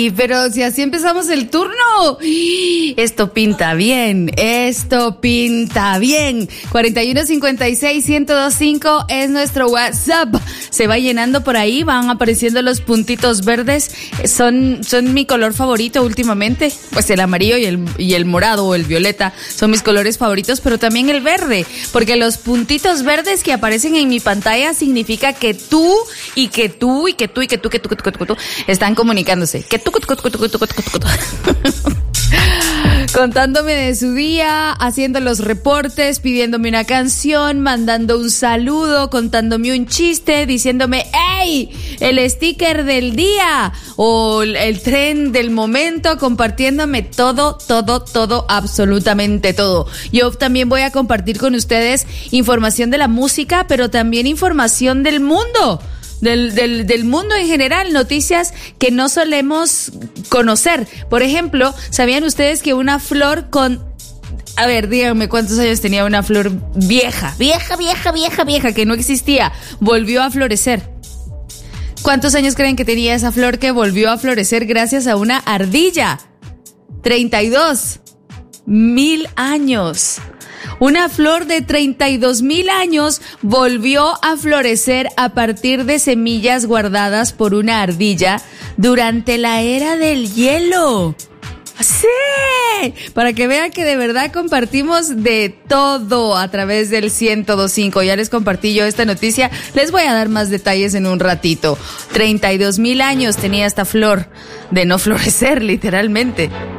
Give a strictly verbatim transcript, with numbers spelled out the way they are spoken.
Ay, pero si así empezamos el turno. Esto pinta bien, esto pinta bien. cuarenta y uno cincuenta y seis, ciento veinticinco es nuestro WhatsApp. Se va llenando por ahí, van apareciendo los puntitos verdes. Son, son mi color favorito últimamente. Pues el amarillo y el, y el morado o el violeta son mis colores favoritos, pero también el verde. Porque los puntitos verdes que aparecen en mi pantalla significa que tú y que tú y que tú y que tú, que tú, que tú, que tú, que tú están comunicándose. Que tú, que tú, que tú, que tú, que tú, que tú, que tú. Contándome de su día, haciendo los reportes, pidiéndome una canción, mandando un saludo, contándome un chiste, diciéndome ¡ey! El sticker del día o el tren del momento, compartiéndome todo, todo, todo, absolutamente todo. Yo también voy a compartir con ustedes información de la música, pero también información del mundo. Del, del, del mundo en general, noticias que no solemos conocer. Por ejemplo, ¿sabían ustedes que una flor con... A ver, díganme cuántos años tenía una flor vieja, vieja, vieja, vieja, vieja, que no existía, volvió a florecer? ¿Cuántos años creen que tenía esa flor que volvió a florecer gracias a una ardilla? treinta y dos mil años. Una flor de treinta y dos mil años volvió a florecer a partir de semillas guardadas por una ardilla durante la era del hielo. ¡Sí! Para que vean que de verdad compartimos de todo a través del ciento veinticinco. Ya les compartí yo esta noticia. Les voy a dar más detalles en un ratito. treinta y dos mil años tenía esta flor de no florecer, literalmente.